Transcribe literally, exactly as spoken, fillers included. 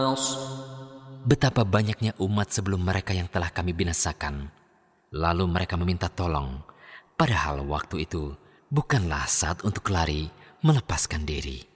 Betapa banyaknya umat sebelum mereka yang telah kami binasakan. Lalu mereka meminta tolong, padahal waktu itu bukanlah saat untuk lari melepaskan diri.